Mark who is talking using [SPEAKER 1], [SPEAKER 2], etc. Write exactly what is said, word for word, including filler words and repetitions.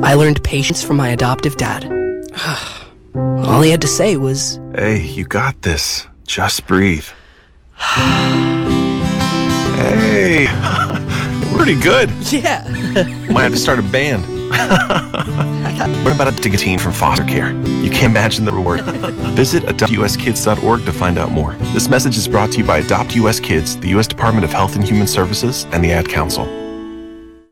[SPEAKER 1] I learned patience from my adoptive dad. All he had to say was,
[SPEAKER 2] "Hey, you got this. Just breathe." Hey, pretty good.
[SPEAKER 1] yeah.
[SPEAKER 2] Might have to start a band. What about a nicotine from foster care? You can't imagine the reward. Visit adopt u s kids dot org to find out more. This message is brought to you by Adopt U S Kids, the U S Department of Health and Human Services, and the Ad Council.